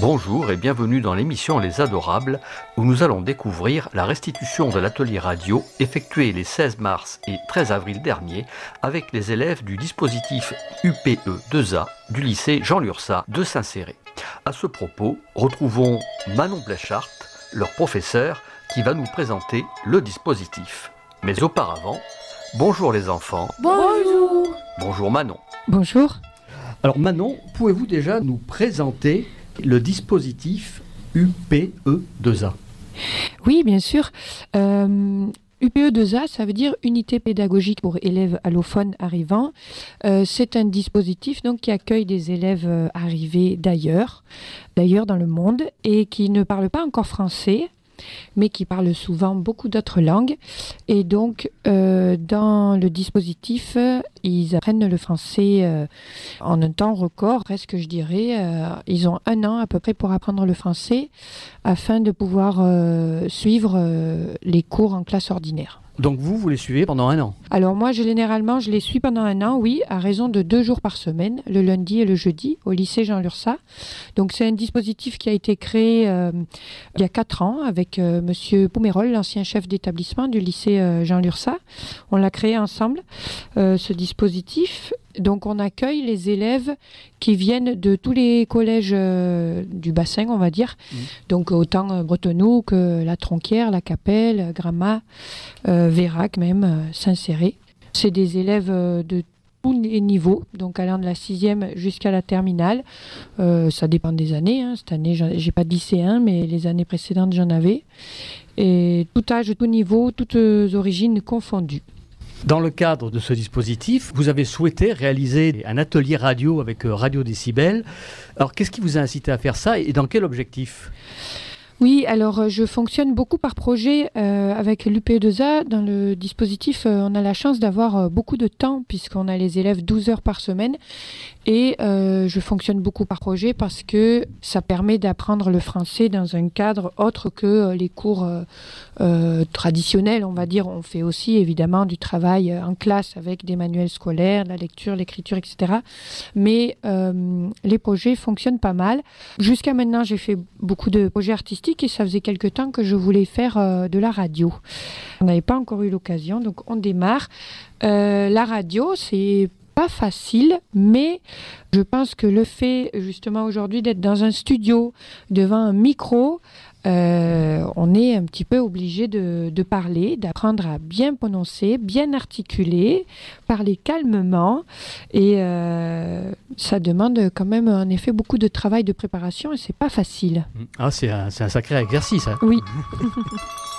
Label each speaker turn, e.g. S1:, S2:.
S1: Bonjour et bienvenue dans l'émission Les Adorables, où nous allons découvrir la restitution de l'atelier radio effectuée les 16 mars et 13 avril dernier avec les élèves du dispositif UPE2A du lycée Jean Lurçat de Saint-Céré. À ce propos, retrouvons Manon Bléchart, leur professeur, qui va nous présenter le dispositif. Mais auparavant, bonjour les enfants.
S2: Bonjour.
S1: Bonjour Manon.
S2: Bonjour.
S3: Alors Manon, pouvez-vous déjà nous présenter le dispositif UPE2A?
S2: Oui, bien sûr. UPE2A, ça veut dire Unité pédagogique pour élèves allophones arrivants. C'est un dispositif donc, qui accueille des élèves arrivés d'ailleurs dans le monde, et qui ne parlent pas encore français, mais qui parlent souvent beaucoup d'autres langues. Et donc, dans le dispositif, ils apprennent le français en un temps record, presque je dirais. Ils ont 1 an à peu près pour apprendre le français, afin de pouvoir suivre les cours en classe ordinaire.
S3: Donc vous les suivez pendant 1 an?
S2: Alors moi, généralement, je les suis pendant 1 an, oui, à raison de 2 jours par semaine, le lundi et le jeudi, au lycée Jean Lurçat. Donc c'est un dispositif qui a été créé il y a 4 ans avec Monsieur Poumerol, l'ancien chef d'établissement du lycée Jean Lurçat. On l'a créé ensemble, ce dispositif. Donc on accueille les élèves qui viennent de tous les collèges du bassin, on va dire. Donc autant Bretenoux que La Tronquière, La Capelle, Grammat, Vérac même, Saint-Céré. C'est des élèves de tous les niveaux, donc allant de la 6e jusqu'à la terminale. Ça dépend des années. Cette année, j'ai pas de lycéen, mais les années précédentes, j'en avais. Et tout âge, tout niveau, toutes origines confondues.
S3: Dans le cadre de ce dispositif, vous avez souhaité réaliser un atelier radio avec Radio Décibel. Alors, qu'est-ce qui vous a incité à faire ça et dans quel objectif ?
S2: Oui, alors je fonctionne beaucoup par projet avec l'UPE2A. Dans le dispositif, on a la chance d'avoir beaucoup de temps puisqu'on a les élèves 12 heures par semaine. Et je fonctionne beaucoup par projet parce que ça permet d'apprendre le français dans un cadre autre que les cours traditionnels, on va dire. On fait aussi évidemment du travail en classe avec des manuels scolaires, la lecture, l'écriture, etc. Mais les projets fonctionnent pas mal. Jusqu'à maintenant, j'ai fait beaucoup de projets artistiques et ça faisait quelque temps que je voulais faire de la radio. On n'avait pas encore eu l'occasion, donc on démarre. La radio, c'est pas facile, mais je pense que le fait justement aujourd'hui d'être dans un studio devant un micro, on est un petit peu obligé de parler, d'apprendre à bien prononcer, bien articuler, parler calmement, et ça demande quand même en effet beaucoup de travail de préparation et c'est pas facile.
S3: Ah, c'est un sacré exercice. Hein.
S2: Oui.